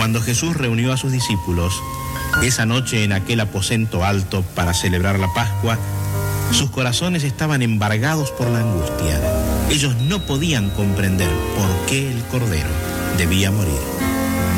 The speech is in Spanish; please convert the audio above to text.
Cuando Jesús reunió a sus discípulos esa noche en aquel aposento alto para celebrar la Pascua, sus corazones estaban embargados por la angustia. Ellos no podían comprender por qué el Cordero debía morir.